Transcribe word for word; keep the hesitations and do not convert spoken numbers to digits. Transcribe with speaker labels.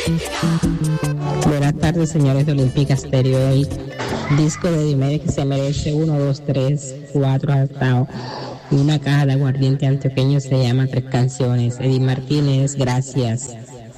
Speaker 1: Buenas tardes, señores de Olímpica Stereo. El disco de Dime que se merece uno, dos, tres, cuatro hasta una caja de aguardiente antioqueño se llama Tres Canciones. Eddie Martínez, gracias.